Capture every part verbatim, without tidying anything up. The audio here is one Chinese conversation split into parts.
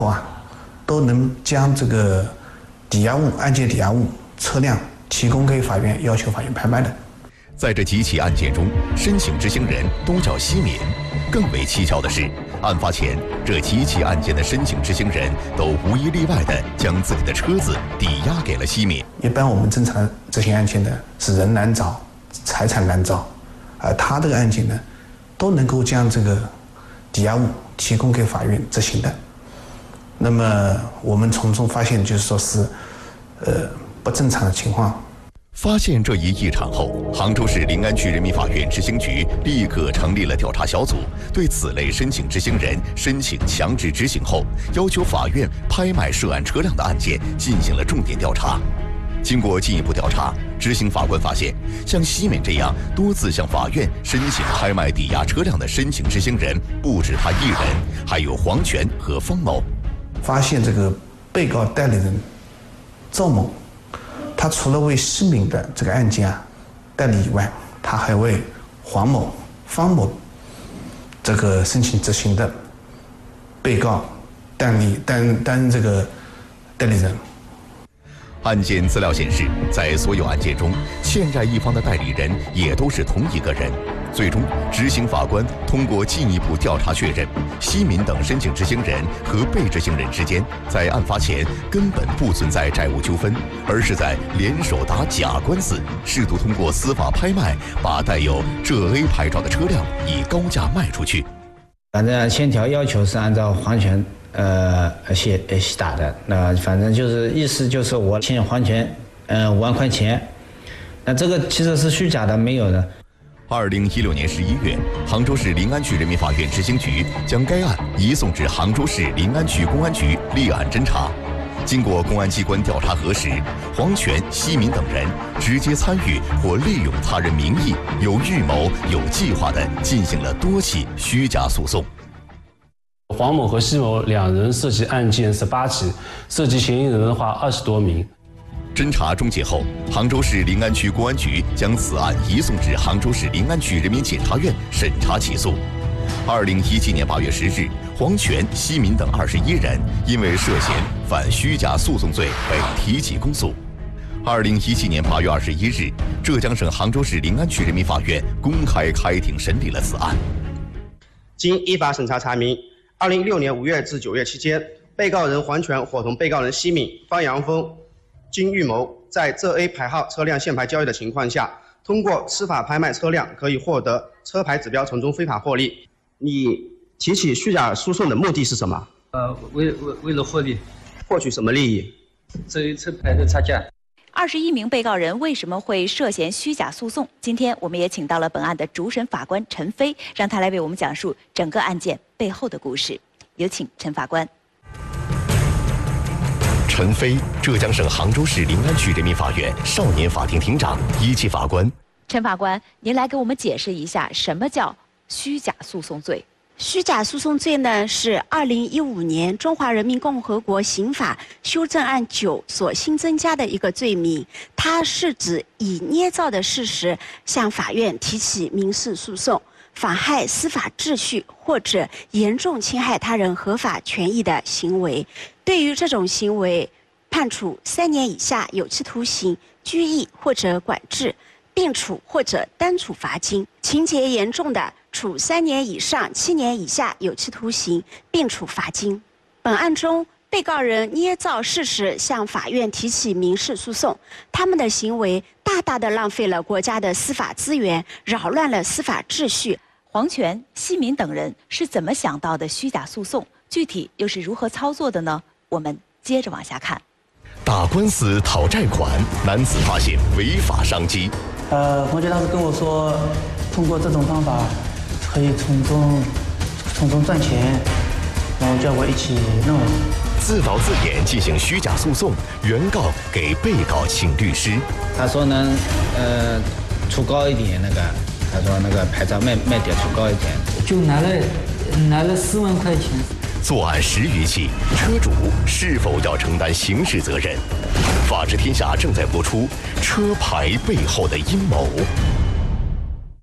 啊，都能将这个抵押物、案件抵押物、车辆提供给法院，要求法院拍卖的。 在这几起案件中，申请执行人都叫西敏。更为蹊跷的是，案发前这几起案件的申请执行人都无一例外地将自己的车子抵押给了西敏。 一般我们正常执行案件呢，是人难找，财产难找，而他这个案件呢，都能够将这个抵押物提供给法院执行的。那么我们从中发现，就是说是，呃，不正常的情况。 发现这一异常后，杭州市临安区人民法院执行局立刻成立了调查小组，对此类申请执行人申请强制执行后，要求法院拍卖涉案车辆的案件进行了重点调查。经过进一步调查，执行法官发现，像西敏这样多次向法院申请拍卖抵押车辆的申请执行人不止他一人，还有黄全和方某。 发现这个被告代理人赵某，他除了为西敏的这个案件啊代理以外，他还为黄某、方某这个申请执行的被告代理担担任这个代理人。 案件资料显示，在所有案件中，欠债一方的代理人也都是同一个人。最终，执行法官通过进一步调查确认，西敏等申请执行人和被执行人之间在案发前根本不存在债务纠纷，而是在联手打假官司，试图通过司法拍卖把带有浙 A 牌照的车辆以高价卖出去。 反正签条要求是按照黄权呃写写打的，那反正就是意思就是我欠黄权呃五万块钱，那这个其实是虚假的，没有的。 二零一六年十一月，杭州市临安区人民法院执行局将该案移送至杭州市临安区公安局立案侦查。经过公安机关调查核实，黄全、西敏等人直接参与或利用他人名义，有预谋、有计划地进行了多起虚假诉讼。 黄某和西某两人涉及案件十八起，涉及嫌疑人的话二十多名。 侦查终结后，杭州市临安区公安局将此案移送至杭州市临安区人民检察院审查起诉。二零一七年八月十日，黄全、西敏等二十一人因为涉嫌犯虚假诉讼罪被提起公诉。二零一七年八月二十一日，浙江省杭州市临安区人民法院公开开庭审理了此案。 经依法审查查明，二零一六年五月至九月期间，被告人黄全伙同被告人西敏、方阳峰经预谋，在浙 A 牌号车辆限牌交易的情况下，通过司法拍卖车辆可以获得车牌指标，从中非法获利。你提起虚假诉讼的目的是什么？ 呃，为为为了获利， 获取什么利益？ 这一车牌的差价。 二十一名被告人为什么会涉嫌虚假诉讼？今天我们也请到了本案的主审法官陈飞，让他来为我们讲述整个案件背后的故事。有请陈法官。 陈飞，浙江省杭州市临安区人民法院少年法庭庭长、一级法官。 陈法官，您来给我们解释一下，什么叫虚假诉讼罪？ 虚假诉讼罪呢，是二零一五年中华人民共和国刑法修正案九所新增加的一个罪名。它是指以捏造的事实向法院提起民事诉讼，妨害司法秩序或者严重侵害他人合法权益的行为。对于这种行为，判处三年以下有期徒刑、拘役或者管制，并处或者单处罚金；情节严重的，处三年以上七年以下有期徒刑，并处罚金。本案中，被告人捏造事实向法院提起民事诉讼，他们的行为大大的浪费了国家的司法资源，扰乱了司法秩序。 黄全、西敏等人是怎么想到的虚假诉讼？具体又是如何操作的呢？我们接着往下看。 打官司讨债款，男子发现违法商机。 呃，黄全当时跟我说，通过这种方法可以从中从中赚钱，然后叫我一起弄。 自导自演进行虚假诉讼，原告给被告请律师。 他说呢，呃，出高一点那个，他说那个牌照卖卖点出高一点， 就拿了拿了四万块钱。 作案十余起，车主是否要承担刑事责任？法治天下正在播出《车牌背后的阴谋》。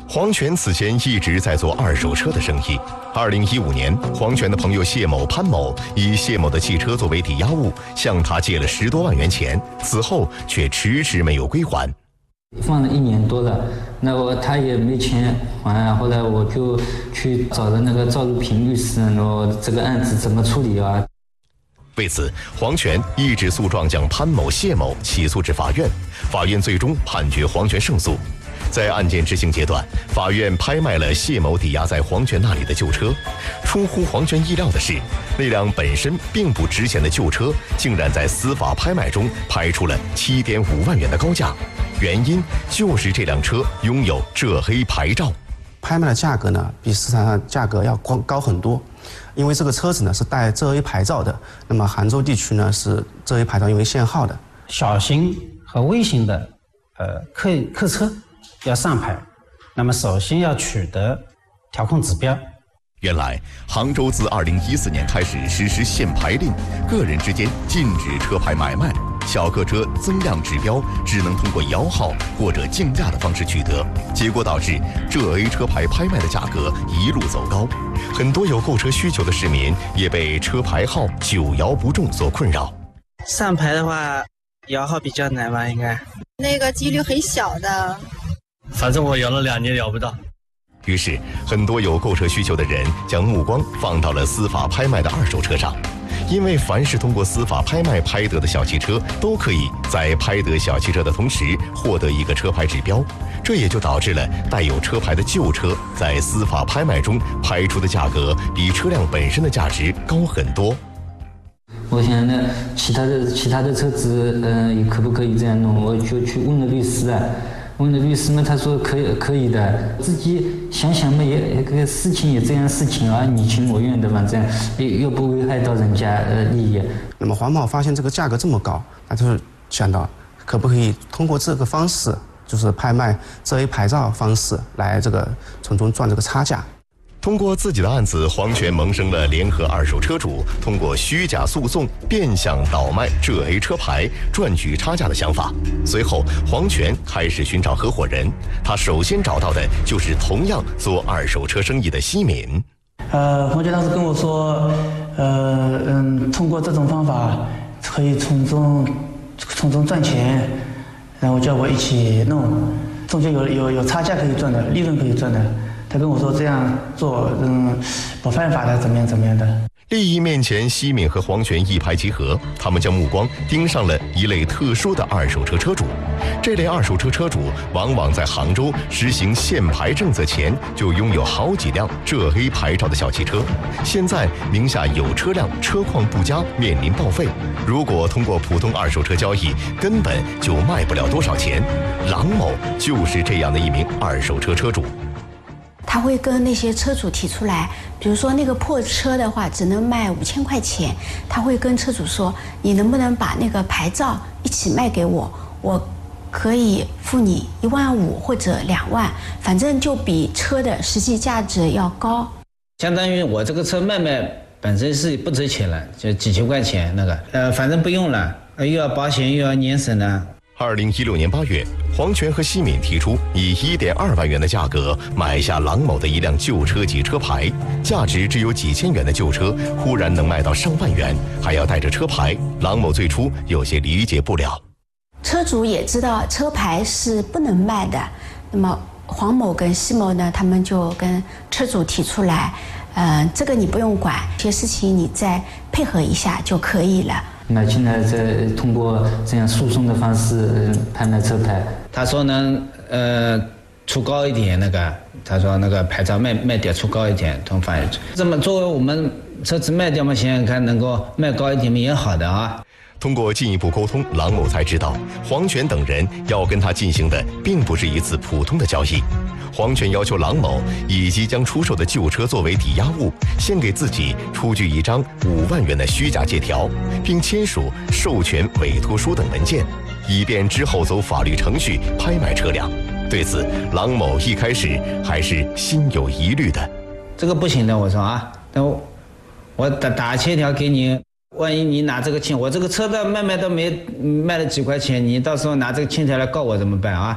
黄全此前一直在做二手车的生意。二零一五年，黄全的朋友谢某、潘某以谢某的汽车作为抵押物，向他借了十多万元钱，此后却迟迟没有归还。 放了一年多了，那我他也没钱还，后来我就去找了那个赵如平律师，然后这个案子怎么处理啊？ 为此，黄全一纸诉状将潘某、谢某起诉至法院，法院最终判决黄全胜诉。在案件执行阶段，法院拍卖了谢某抵押在黄全那里的旧车。出乎黄全意料的是，那辆本身并不值钱的旧车，竟然在司法拍卖中拍出了七点五万元的高价。原因就是这辆车拥有浙 A 牌照。 拍卖的价格呢，比市场上价格要高高很多，因为这个车子呢是带浙 A 牌照的。那么杭州地区呢是浙 A 牌照因为限号的。 小型和微型的呃客客车要上牌，那么首先要取得调控指标。 原来，杭州自二零一四年开始实施限牌令，个人之间禁止车牌买卖，小客车增量指标只能通过摇号或者竞价的方式取得，结果导致浙 A 车牌拍卖的价格一路走高，很多有购车需求的市民也被车牌号久摇不中所困扰。 上牌的话，摇号比较难吧？应该那个几率很小的。 反正我摇了两年摇不到。 于是，很多有购车需求的人将目光放到了司法拍卖的二手车上，因为凡是通过司法拍卖拍得的小汽车，都可以在拍得小汽车的同时获得一个车牌指标，这也就导致了带有车牌的旧车在司法拍卖中拍出的价格比车辆本身的价值高很多。 我想呢，其他的其他的车子，呃，也可不可以这样弄？我就去问了律师啊。问了律师嘛，他说可以可以的，自己想想嘛，也这个事情也这样事情啊，你情我愿的嘛，这样又又不危害到人家呃利益。 那么黄某发现这个价格这么高，他就是想到可不可以通过这个方式，就是拍卖浙 A 牌照方式来这个从中赚这个差价。 通过自己的案子，黄全萌生了联合二手车主通过虚假诉讼变相倒卖浙 A 车牌赚取差价的想法。随后，黄全开始寻找合伙人，他首先找到的就是同样做二手车生意的西敏。 呃，黄全当时跟我说，呃嗯，通过这种方法可以从中从中赚钱，然后叫我一起弄，中间有有有差价可以赚的，利润可以赚的。他跟我说这样做，嗯，不犯法的，怎么样怎么样的。 利益面前，西敏和黄全一拍即合，他们将目光盯上了一类特殊的二手车车主。这类二手车车主往往在杭州实行限牌政策前就拥有好几辆浙 A 牌照的小汽车，现在名下有车辆车况不佳，面临报废。如果通过普通二手车交易，根本就卖不了多少钱。郎某就是这样的一名二手车车主。 他会跟那些车主提出来，比如说那个破车的话只能卖五千块钱，他会跟车主说，你能不能把那个牌照一起卖给我，我可以付你一万五或者两万，反正就比车的实际价值要高。 相当于我这个车卖卖本身是不值钱了，就几千块钱那个，呃，反正不用了，又要保险又要年审了。 二零一六年八月，黄全和西敏提出以一点二万元的价格买下郎某的一辆旧车及车牌，价值只有几千元的旧车忽然能卖到上万元，还要带着车牌。郎某最初有些理解不了。 车主也知道车牌是不能卖的，那么黄某跟西某呢，他们就跟车主提出来，呃，这个你不用管，这些事情你再配合一下就可以了。 那现在再通过这样诉讼的方式拍卖车牌， 他说能呃出高一点那个，他说那个牌照卖卖点出高一点，从法院这么作为我们车子卖掉嘛，想想看能够卖高一点也好的啊。 通过进一步沟通，郎某才知道黄全等人要跟他进行的并不是一次普通的交易。黄全要求郎某以即将出售的旧车作为抵押物，先给自己出具一张五万元的虚假借条，并签署授权委托书等文件，以便之后走法律程序拍卖车辆。对此，郎某一开始还是心有疑虑的。 这个不行的，我说啊，那我我打打欠条给你，万一你拿这个欠，我这个车的卖卖都没卖了几块钱，你到时候拿这个欠条来告我怎么办啊？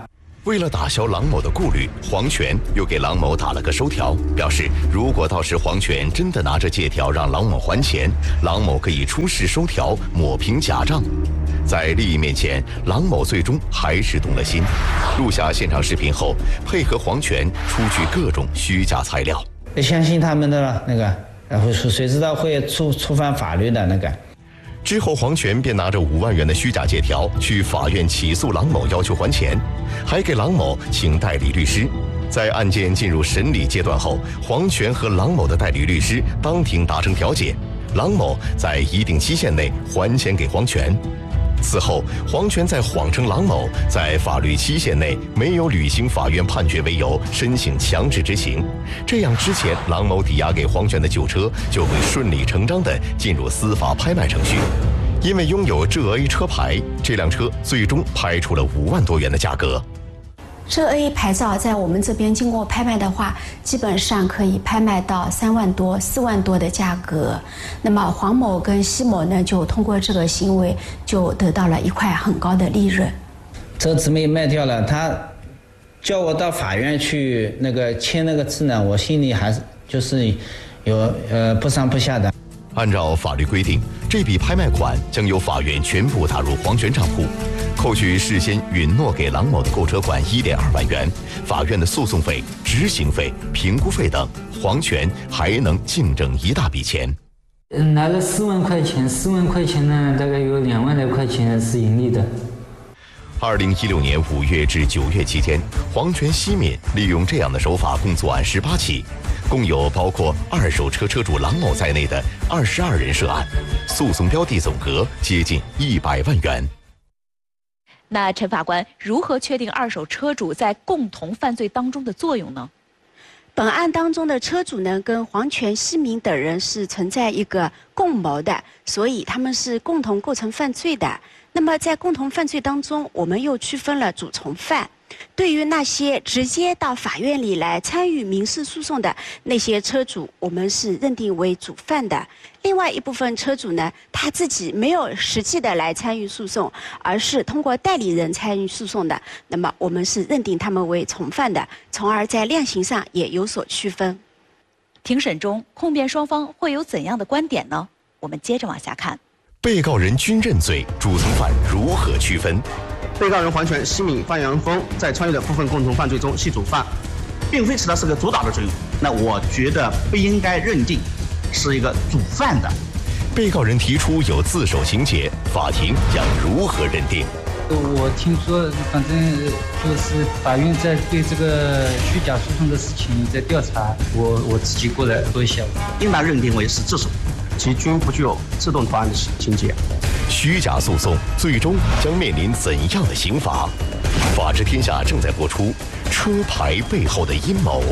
为了打消郎某的顾虑，黄全又给郎某打了个收条，表示如果到时黄全真的拿着借条让郎某还钱，郎某可以出示收条抹平假账。在利益面前，郎某最终还是动了心，录下现场视频后，配合黄全出具各种虚假材料。 相信他们的了，那个，然后谁知道会触触犯法律的那个。 之后，黄全便拿着五万元的虚假借条去法院起诉郎某，要求还钱，还给郎某请代理律师。在案件进入审理阶段后，黄全和郎某的代理律师当庭达成调解，郎某在一定期限内还钱给黄全。此后，黄全在谎称郎某在法律期限内没有履行法院判决为由，申请强制执行。这样之前郎某抵押给黄全的旧车就会顺理成章地进入司法拍卖程序。因为拥有浙 A 车牌，这辆车最终拍出了五万多元的价格。 浙 A 牌照在我们这边经过拍卖的话，基本上可以拍卖到三万多、四万多的价格。那么黄某跟西某呢，就通过这个行为就得到了一块很高的利润。 车子没卖掉了，他叫我到法院去那个签那个字呢，我心里还是就是有呃不上不下的。 按照法律规定，这笔拍卖款将由法院全部打入黄全账户，扣去事先允诺给郎某的购车款一点二万元，法院的诉讼费、执行费、评估费等，黄全还能净挣一大笔钱。 嗯，拿了四万块钱，四万块钱呢，大概有两万来块钱是盈利的。 二零一六年五月至九月期间，黄全、西敏利用这样的手法共作案十八起，共有包括二手车车主郎某在内的二十二人涉案，诉讼标的总额接近一百万元。 那陈法官如何确定二手车主在共同犯罪当中的作用呢？ 本案当中的车主呢，跟黄全、西敏等人是存在一个共谋的，所以他们是共同构成犯罪的。那么在共同犯罪当中，我们又区分了主从犯。对于那些直接到法院里来参与民事诉讼的那些车主，我们是认定为主犯的。另外一部分车主呢，他自己没有实际的来参与诉讼，而是通过代理人参与诉讼的，那么我们是认定他们为从犯的，从而在量刑上也有所区分。 庭审中，控辩双方会有怎样的观点呢？我们接着往下看。 被告人均认罪，主从犯如何区分？ 被告人黄全、西敏、范阳峰在参与的部分共同犯罪中系主犯，并非起到是个主导的作用。那我觉得不应该认定是一个主犯的。 被告人提出有自首情节，法庭将如何认定？ 我听说，反正就是法院在对这个虚假诉讼的事情在调查，我我自己过来说一下， 应当认定为是自首，其均不具有自动投案的情节。 虚假诉讼最终将面临怎样的刑罚？法治天下正在播出《车牌背后的阴谋》。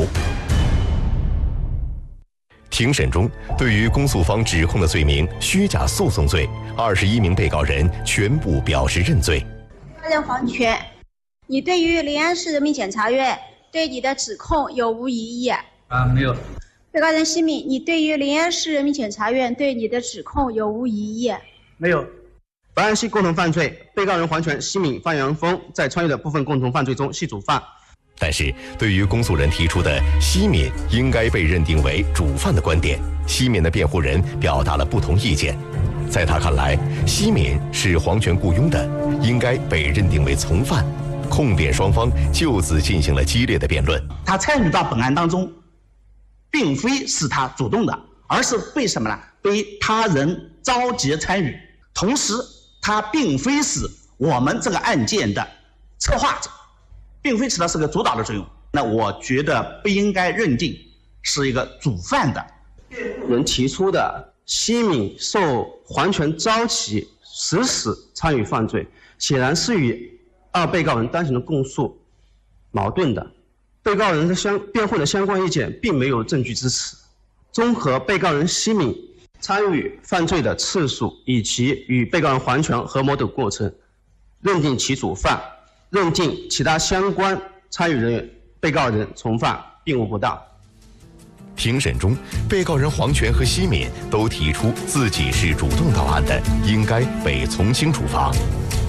庭审中，对于公诉方指控的罪名虚假诉讼罪，二十一名被告人全部表示认罪。 被告人黄全，你对于临安市人民检察院对你的指控有无异议？ 啊，没有。 被告人西敏，你对于临安市人民检察院对你的指控有无异议？ 没有。本案系共同犯罪，被告人黄全、西敏、范阳峰在参与的部分共同犯罪中系主犯。 但是，对于公诉人提出的西敏应该被认定为主犯的观点，西敏的辩护人表达了不同意见。在他看来，西敏是黄全雇佣的，应该被认定为从犯。控辩双方就此进行了激烈的辩论。 他参与到本案当中，并非是他主动的，而是被什么呢？被他人召集参与。同时，他并非是我们这个案件的策划者，并非起到是个主导的作用。那我觉得不应该认定是一个主犯的。 人提出的西敏受黄全召集实施参与犯罪，显然是与二被告人当前的供述矛盾的。被告人的相辩护的相关意见并没有证据支持。综合被告人西敏参与犯罪的次数以及与被告人黄全合谋的过程，认定其主犯，认定其他相关参与人员被告人从犯并无不当。 庭审中，被告人黄全和西敏都提出自己是主动到案的，应该被从轻处罚。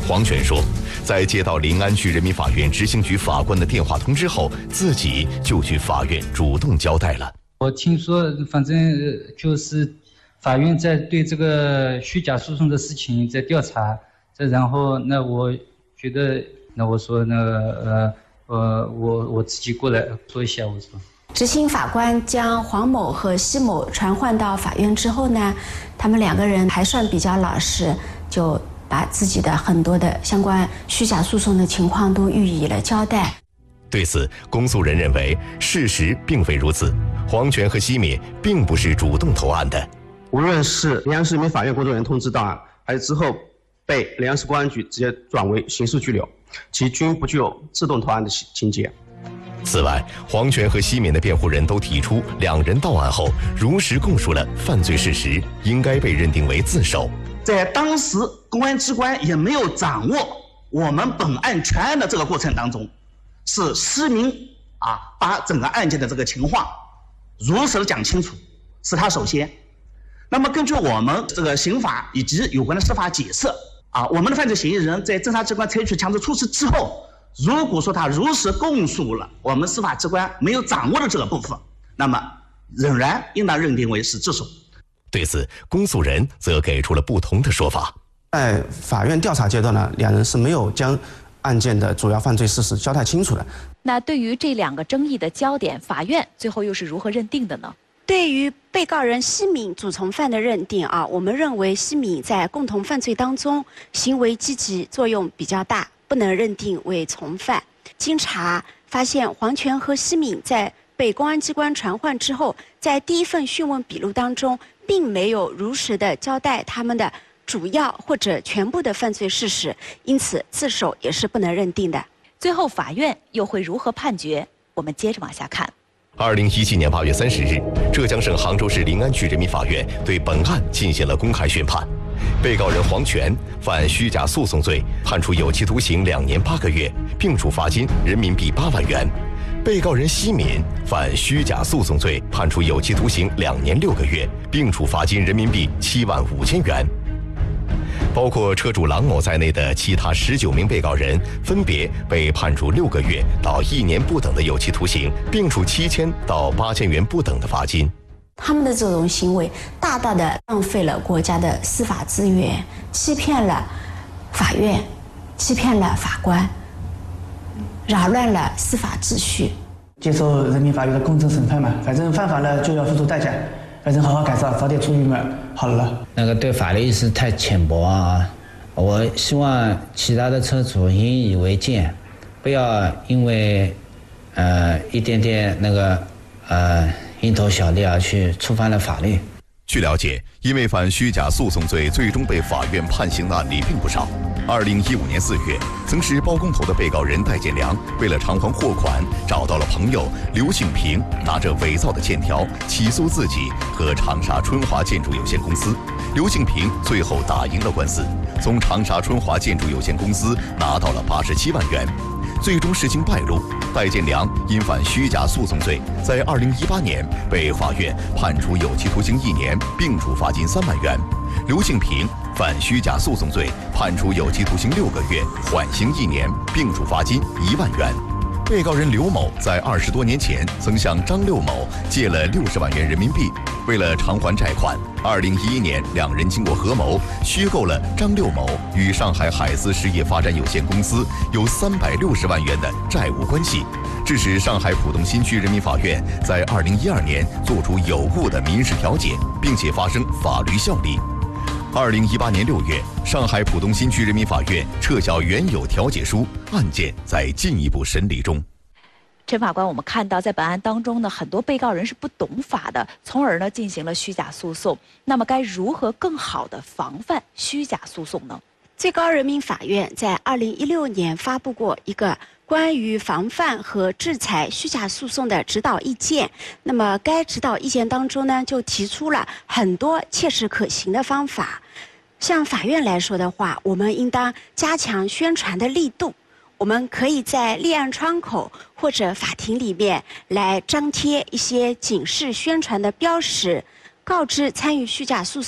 黄全说，在接到临安区人民法院执行局法官的电话通知后，自己就去法院主动交代了。 我听说，反正就是法院在对这个虚假诉讼的事情在调查，这然后那我觉得，那我说那个呃呃我我自己过来说一下，我说。 执行法官将黄某和奚某传唤到法院之后呢，他们两个人还算比较老实，就把自己的很多的相关虚假诉讼的情况都予以了交代。 对此，公诉人认为事实并非如此，黄全和奚敏并不是主动投案的。 无论是临安市人民法院工作人员通知到案，还是之后被临安市公安局直接转为刑事拘留，其均不具有自动投案的情节。 此外，黄全和奚敏的辩护人都提出，两人到案后如实供述了犯罪事实，应该被认定为自首。 在当时公安机关也没有掌握我们本案全案的这个过程当中，是奚敏啊把整个案件的这个情况如实的讲清楚，是他首先。那么根据我们这个刑法以及有关的司法解释啊，我们的犯罪嫌疑人在侦查机关采取强制措施之后，如果说他如实供述了我们司法机关没有掌握的这个部分，那么仍然应当认定为是自首。 对此，公诉人则给出了不同的说法。 在法院调查阶段呢，两人是没有将案件的主要犯罪事实交代清楚的。 那对于这两个争议的焦点，法院最后又是如何认定的呢？ 对于被告人奚敏主从犯的认定啊，我们认为奚敏在共同犯罪当中行为积极，作用比较大，不能认定为从犯。经查发现，黄全和奚敏在被公安机关传唤之后，在第一份讯问笔录当中，并没有如实的交代他们的主要或者全部的犯罪事实，因此自首也是不能认定的。 最后法院又会如何判决？我们接着往下看。 二零一七年八月三十日，浙江省杭州市临安区人民法院对本案进行了公开宣判。被告人黄全犯虚假诉讼罪，判处有期徒刑两年八个月，并处罚金人民币八万元。被告人奚敏犯虚假诉讼罪，判处有期徒刑两年六个月，并处罚金人民币七万五千元。包括车主郎某在内的其他十九名被告人，分别被判处六个月到一年不等的有期徒刑，并处七千到八千元不等的罚金。 他们的这种行为大大的浪费了国家的司法资源，欺骗了法院，欺骗了法官，扰乱了司法秩序。 接受人民法院的公正审判嘛，反正犯法了就要付出代价，反正好好改造，早点出狱嘛，好了。 那个对法律意识太浅薄啊！我希望其他的车主引以为戒，不要因为呃一点点那个呃蝇头小利而去触犯了法律。 据了解，因为犯虚假诉讼罪最终被法院判刑的案例并不少。二零一五年四月，曾是包工头的被告人戴建良，为了偿还货款，找到了朋友刘庆平，拿着伪造的欠条起诉自己和长沙春华建筑有限公司。刘庆平最后打赢了官司，从长沙春华建筑有限公司拿到了八十七万元。最终事情败露，戴建良因犯虚假诉讼罪，在二零一八年被法院判处有期徒刑一年，并处罚金三万元。刘庆平犯虚假诉讼罪，判处有期徒刑六个月，缓刑一年，并处罚金一万元。被告人刘某在二十多年前曾向张六某借了六十万元人民币，为了偿还债款，二零一一年两人经过合谋，虚构了张六某与上海海思实业发展有限公司有三百六十万元的债务关系，致使上海浦东新区人民法院在二零一二年作出有误的民事调解，并且发生法律效力。二零一八年六月，上海浦东新区人民法院撤销原有调解书，案件在进一步审理中。 陈法官，我们看到在本案当中呢，很多被告人是不懂法的，从而呢进行了虚假诉讼。那么该如何更好的防范虚假诉讼呢？ 最高人民法院在二零一六年发布过一个关于防范和制裁虚假诉讼的指导意见。那么该指导意见当中呢，就提出了很多切实可行的方法。像法院来说的话，我们应当加强宣传的力度。我们可以在立案窗口或者法庭里面来张贴一些警示宣传的标识，告知参与虚假诉讼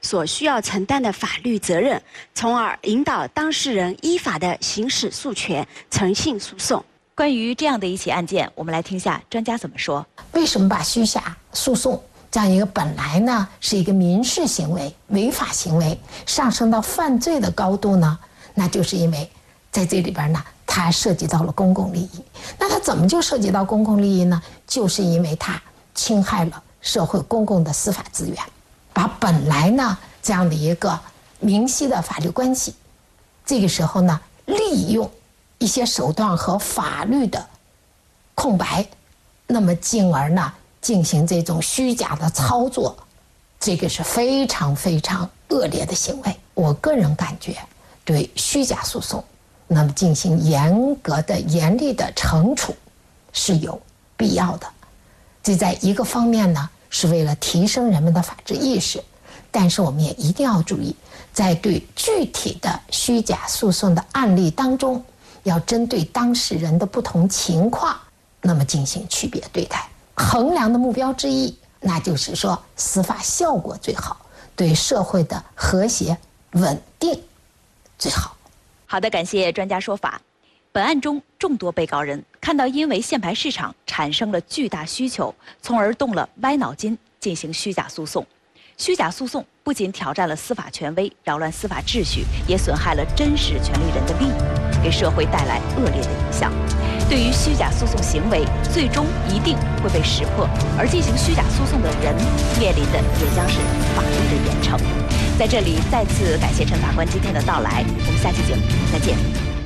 所需要承担的法律责任，从而引导当事人依法的行使诉权，诚信诉讼。 关于这样的一起案件，我们来听下专家怎么说。 为什么把虚假诉讼这样一个本来呢是一个民事行为、违法行为上升到犯罪的高度呢？那就是因为在这里边呢，它涉及到了公共利益。那它怎么就涉及到公共利益呢？就是因为它侵害了社会公共的司法资源，把本来呢这样的一个明晰的法律关系，这个时候呢利用一些手段和法律的空白，那么进而呢进行这种虚假的操作，这个是非常非常恶劣的行为。我个人感觉，对虚假诉讼，那么进行严格的、严厉的惩处是有必要的。这在一个方面呢，是为了提升人们的法治意识，但是我们也一定要注意，在对具体的虚假诉讼的案例当中，要针对当事人的不同情况，那么进行区别对待。衡量的目标之一，那就是说司法效果最好，对社会的和谐稳定最好。 好的，感谢专家说法。本案中众多被告人看到因为限牌市场产生了巨大需求，从而动了歪脑筋进行虚假诉讼。虚假诉讼不仅挑战了司法权威，扰乱司法秩序，也损害了真实权利人的利益，给社会带来恶劣的影响。对于虚假诉讼行为，最终一定会被识破，而进行虚假诉讼的人面临的也将是法律的严惩。在这里再次感谢陈法官今天的到来，我们下期节目再见。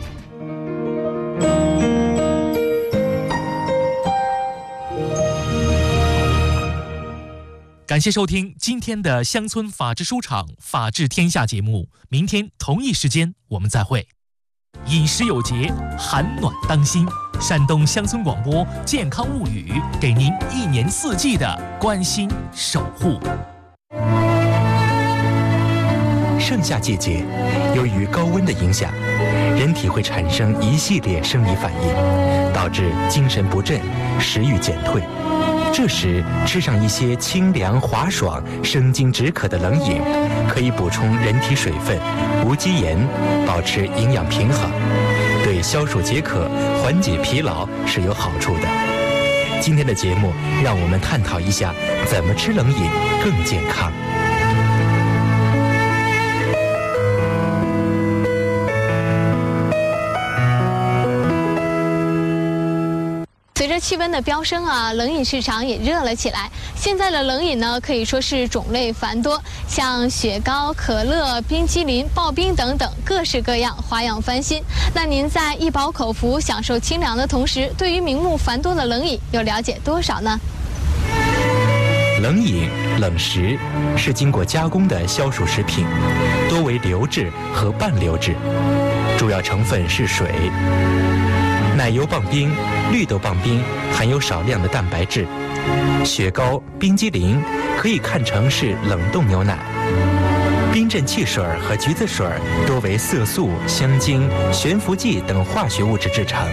感谢收听今天的乡村法治书场法治天下节目，明天同一时间我们再会。饮食有节，寒暖当心。山东乡村广播健康物语，给您一年四季的关心守护。 盛夏季节，由于高温的影响，人体会产生一系列生理反应，导致精神不振、食欲减退。这时吃上一些清凉滑爽、生津止渴的冷饮，可以补充人体水分、无机盐，保持营养平衡，对消暑解渴、缓解疲劳是有好处的。今天的节目让我们探讨一下怎么吃冷饮更健康。 随着气温的飙升啊，冷饮市场也热了起来。现在的冷饮呢，可以说是种类繁多，像雪糕、可乐、冰激凌、刨冰等等，各式各样，花样翻新。那您在一饱口福、享受清凉的同时，对于名目繁多的冷饮又了解多少呢？ 冷饮、冷食是经过加工的消暑食品，多为流质和半流质，主要成分是水。奶油棒冰、绿豆棒冰含有少量的蛋白质，雪糕、冰激凌可以看成是冷冻牛奶，冰镇汽水和橘子水多为色素、香精、悬浮剂等化学物质制成。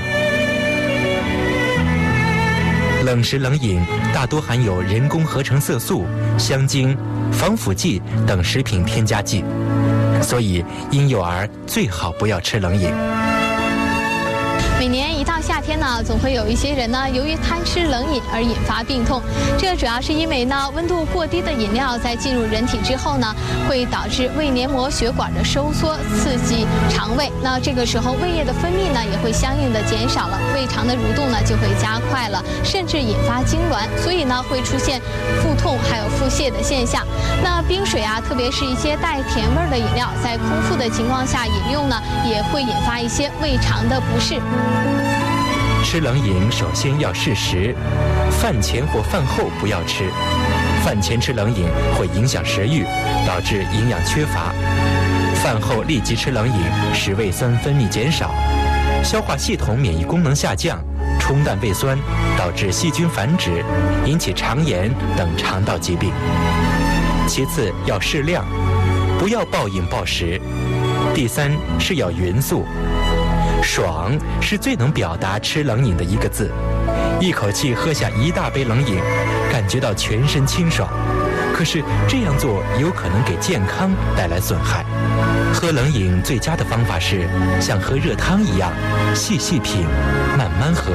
冷食冷饮大多含有人工合成色素、香精、防腐剂等食品添加剂，所以婴幼儿最好不要吃冷饮。 每年一到夏天呢，总会有一些人呢，由于贪吃冷饮而引发病痛。这主要是因为呢，温度过低的饮料在进入人体之后呢，会导致胃黏膜血管的收缩，刺激肠胃。那这个时候胃液的分泌呢，也会相应的减少了，胃肠的蠕动呢就会加快了，甚至引发痉挛，所以呢会出现腹痛还有腹泻的现象。那冰水啊，特别是一些带甜味的饮料，在空腹的情况下饮用呢，也会引发一些胃肠的不适。 吃冷饮首先要适时，饭前或饭后不要吃。饭前吃冷饮会影响食欲，导致营养缺乏；饭后立即吃冷饮，使胃酸分泌减少，消化系统免疫功能下降，冲淡胃酸，导致细菌繁殖，引起肠炎等肠道疾病。其次要适量，不要暴饮暴食。第三是要匀速。爽是最能表达吃冷饮的一个字，一口气喝下一大杯冷饮，感觉到全身清爽， 可是这样做有可能给健康带来损害。喝冷饮最佳的方法是像喝热汤一样，细细品，慢慢喝。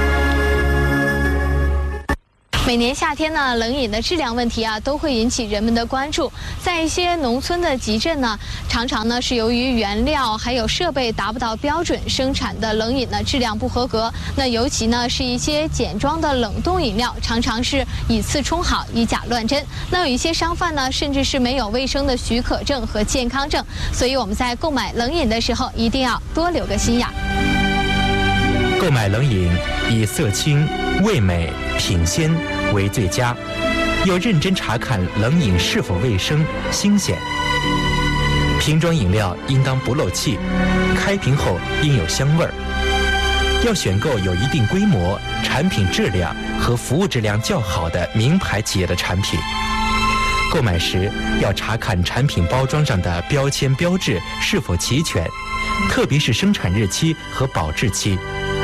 每年夏天呢，冷饮的质量问题啊，都会引起人们的关注。在一些农村的集镇呢，常常呢是由于原料还有设备达不到标准，生产的冷饮呢质量不合格。那尤其呢是一些简装的冷冻饮料，常常是以次充好，以假乱真。那有一些商贩呢，甚至是没有卫生的许可证和健康证。所以我们在购买冷饮的时候，一定要多留个心眼。 购买冷饮以色清、味美、品鲜为最佳，要认真查看冷饮是否卫生、新鲜。瓶装饮料应当不漏气，开瓶后应有香味儿。要选购有一定规模、产品质量和服务质量较好的名牌企业的产品。购买时要查看产品包装上的标签标志是否齐全，特别是生产日期和保质期。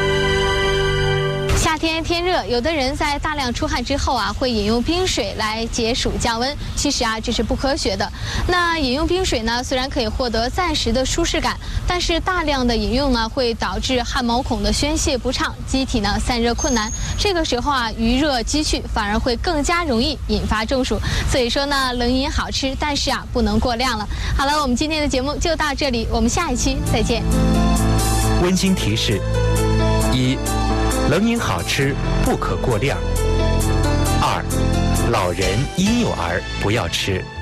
夏天天热，有的人在大量出汗之后啊，会饮用冰水来解暑降温。其实啊，这是不科学的。那饮用冰水呢，虽然可以获得暂时的舒适感，但是大量的饮用呢，会导致汗毛孔的宣泄不畅，机体呢散热困难。这个时候啊，余热积蓄，反而会更加容易引发中暑。所以说呢，冷饮好吃，但是啊，不能过量了。好了，我们今天的节目就到这里，我们下一期再见。 温馨提示：一、冷饮好吃，不可过量。二、老人、婴幼儿不要吃。